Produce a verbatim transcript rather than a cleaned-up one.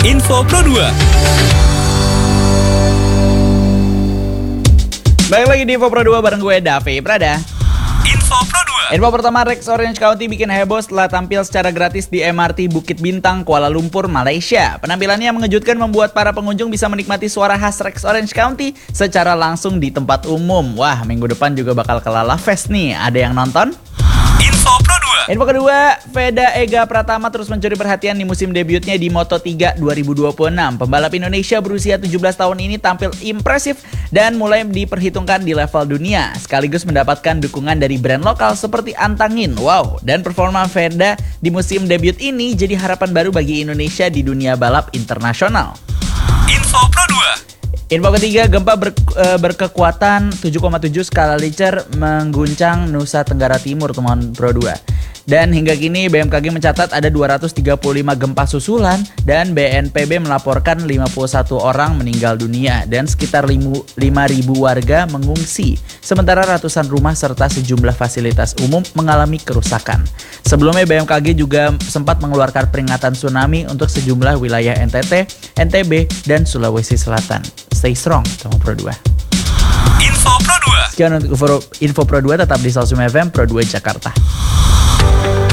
Info Pro dua. Balik lagi di Info Pro dua bareng gue, Davi Prada. Info Pro dua. Info pertama, Rex Orange County bikin heboh setelah tampil secara gratis di M R T Bukit Bintang, Kuala Lumpur, Malaysia. Penampilannya mengejutkan membuat para pengunjung bisa menikmati suara khas Rex Orange County secara langsung di tempat umum. Wah, minggu depan juga bakal ke Lala Fest nih. Ada yang nonton? Info Pro dua. Info kedua, Veda Ega Pratama terus mencuri perhatian di musim debutnya di Moto tiga dua ribu dua puluh enam. Pembalap Indonesia berusia tujuh belas tahun ini tampil impresif dan mulai diperhitungkan di level dunia, sekaligus mendapatkan dukungan dari brand lokal seperti Antangin. Wow, dan performa Veda di musim debut ini jadi harapan baru bagi Indonesia di dunia balap internasional. Info Pro dua. Info ketiga, gempa ber, e, berkekuatan tujuh koma tujuh skala Richter mengguncang Nusa Tenggara Timur, teman Pro dua. Dan hingga kini B M K G mencatat ada dua ratus tiga puluh lima gempa susulan dan B N P B melaporkan lima puluh satu orang meninggal dunia dan sekitar lima ribu warga mengungsi. Sementara ratusan rumah serta sejumlah fasilitas umum mengalami kerusakan. Sebelumnya B M K G juga sempat mengeluarkan peringatan tsunami untuk sejumlah wilayah N T T, N T B, dan Sulawesi Selatan. Stay strong, teman Pro dua. Info Pro dua. Sekian untuk Info Pro dua, tetap di Salsum F M Pro dua Jakarta.